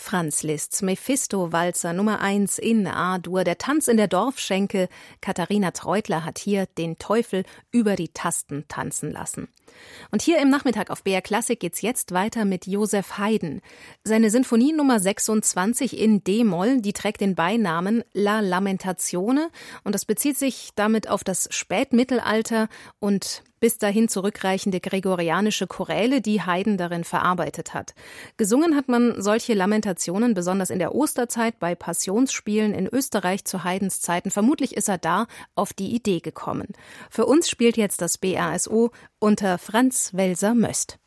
Franz Liszt's Mephisto-Walzer Nummer 1 in A-Dur, der Tanz in der Dorfschenke. Katharina Treutler hat hier den Teufel über die Tasten tanzen lassen. Und hier im Nachmittag auf BR Klassik geht's jetzt weiter mit Joseph Haydn. Seine Sinfonie Nummer 26 in D-Moll, die trägt den Beinamen La Lamentazione und das bezieht sich damit auf das Spätmittelalter und bis dahin zurückreichende gregorianische Choräle, die Haydn darin verarbeitet hat. Gesungen hat man solche Lamentationen besonders in der Osterzeit bei Passionsspielen in Österreich zu Haydns Zeiten. Vermutlich ist er da auf die Idee gekommen. Für uns spielt jetzt das BRSO unter Franz Welser-Möst.